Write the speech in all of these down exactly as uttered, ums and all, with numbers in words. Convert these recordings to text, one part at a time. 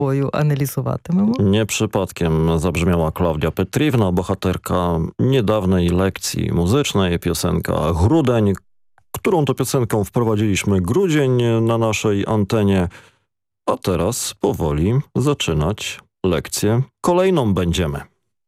тобою аналізуватимемо. Nie przypadkiem zabrzmiała Klaudia Petriwna, bohaterka niedawnej lekcji muzycznej, piosenka Grudeń, którą to piosenką wprowadziliśmy grudzień na naszej antenie, a teraz powoli zaczynać lekcję kolejną będziemy.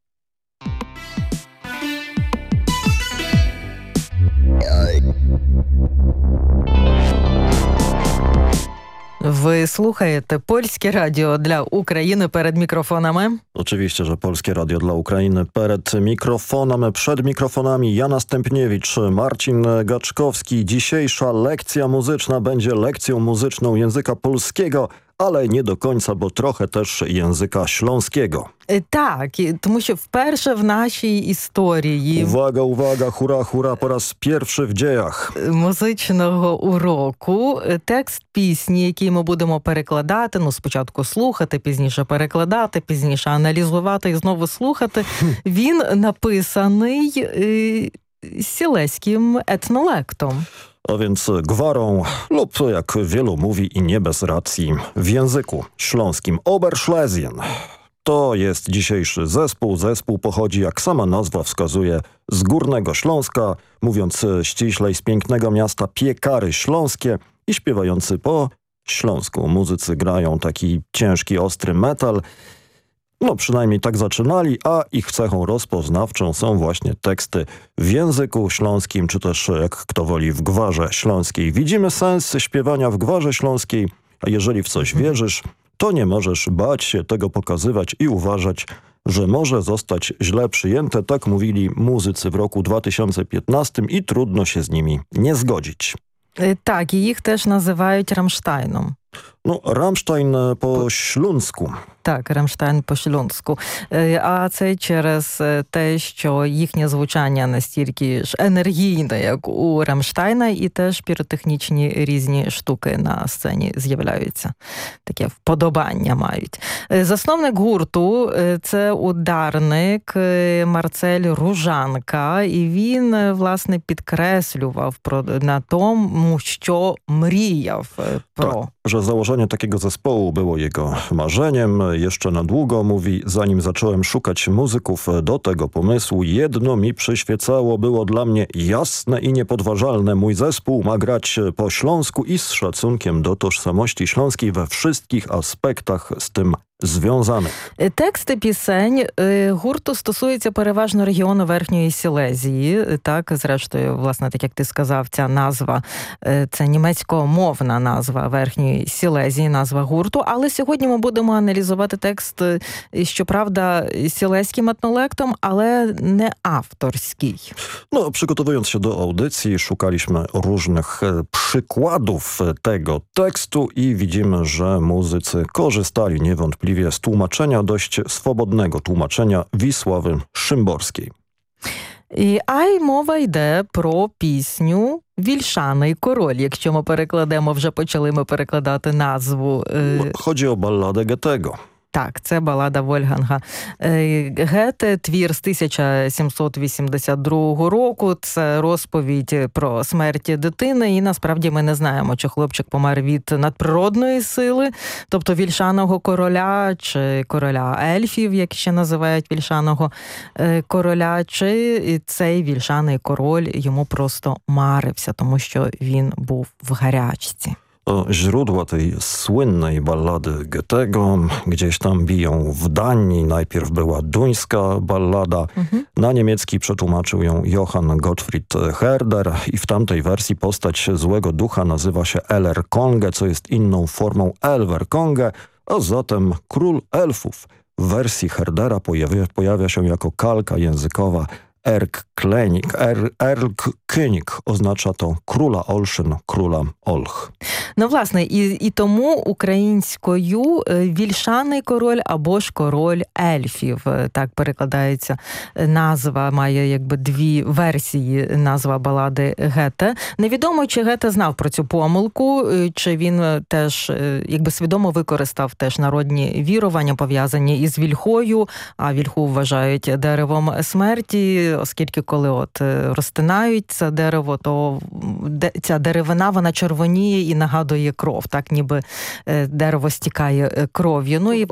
Ви слухаєте Польське радіо для України перед мікрофонами. Oczywiście, że Polskie Radio dla Ukrainy przed mikrofonem, przed mikrofonami Jana Stępniewicz, Marcin Gaczkowski. Dzisiejsza lekcja muzyczna będzie lekcją muzyczną języka polskiego, ale nie do końca, bo trochę też języka śląskiego. Так, і- тому що вперше в нашій історії Uwaga, uwaga, hura, hura, po raz pierwszy w dziejach. музичного уроку текст пісні, який ми будемо перекладати, ну спочатку слухати, пізніше перекладати, пізніше аналізувати і знову слухати, він написаний е, сілеським етнолектом. A więc gwarą lub, jak wielu mówi i nie bez racji, w języku śląskim Oberschlesien. To jest dzisiejszy zespół. Zespół pochodzi, jak sama nazwa wskazuje, z Górnego Śląska, mówiąc ściślej, z pięknego miasta Piekary Śląskie i śpiewający po śląsku. Muzycy grają taki ciężki, ostry metal. No przynajmniej tak zaczynali, a ich cechą rozpoznawczą są właśnie teksty w języku śląskim, czy też jak kto woli w gwarze śląskiej. Widzimy sens śpiewania w gwarze śląskiej, a jeżeli w coś wierzysz, to nie możesz bać się tego pokazywać i uważać, że może zostać źle przyjęte. Tak mówili muzycy w roku dwa tysiące piętnastym i trudno się z nimi nie zgodzić. Е, Так, і їх теж називають Рамштайном. No, Rammstein po śląsku. Так, Рамштайн по-шльонську. Е, А це через е, те, що їхнє звучання настільки ж енергійне, як у Рамштайна, і теж піротехнічні різні штуки на сцені з'являються. Таке вподобання мають. Е, Засновник гурту е, – це ударник е, Марцель Ружанка, і він, е, власне, підкреслював про, на тому, що мріяв е, про. Tak, że założenie takiego zespołu było jego marzeniem. Jeszcze na długo, mówi, zanim zacząłem szukać muzyków do tego pomysłu, jedno mi przyświecało, było dla mnie jasne i niepodważalne. Mój zespół ma grać po śląsku i z szacunkiem do tożsamości śląskiej we wszystkich aspektach z tym związanych. Е, Тексти пісень е, гурту стосуються переважно регіону Верхньої Сілезії. Е, Так, зрештою, власне, так як ти сказав, ця назва е, – це німецькомовна назва Верхньої Сілезії, назва гурту. Але сьогодні ми будемо аналізувати текст, е, щоправда, сілезьким етнолектом, ale не авторський. No, przygotowując się do audycji, szukaliśmy różnych e, przykładów e, tego tekstu i widzimy, że muzycy korzystali niewątpliwie z tłumaczenia, dość swobodnego tłumaczenia Wisławy Szymborskiej. І, а й мова йде про пісню «Вільшаний король». Якщо ми перекладемо, вже почали ми перекладати назву. е, No, chodzi o balladę Goethego. Так, це балада Вольфганга Е, Гете, твір з тисяча сімсот вісімдесят другого року. Це розповідь про смерть дитини, і насправді ми не знаємо, чи хлопчик помер від надприродної сили, тобто вільшаного короля, чи короля ельфів, як ще називають вільшаного е, короля, чи цей вільшаний король йому просто марився, тому що він був в гарячці. O źródła tej słynnej ballady Goethego gdzieś tam biją w Danii. Najpierw była duńska ballada. Mhm. Na niemiecki przetłumaczył ją Johann Gottfried Herder i w tamtej wersji postać złego ducha nazywa się Eller Konge, co jest inną formą Elver Konge, a zatem król elfów. W wersji Herdera pojawia, pojawia się jako kalka językowa Erlkönig. Er, Erlkönig oznacza to króla Olszyn, króla Olch. Ну, власне, і, і тому українською е, вільшаний король або ж король ельфів. Е, Так перекладається назва, має якби дві версії назва балади Гете. Невідомо, чи Гете знав про цю помилку, е, чи він е, теж е, якби свідомо використав теж народні вірування, пов'язані із вільхою, а вільху вважають деревом смерті. оскільки коли от розтинають це дерево, то ця деревина, вона червоніє і нагадує кров, так ніби дерево стікає кров'ю. Ну і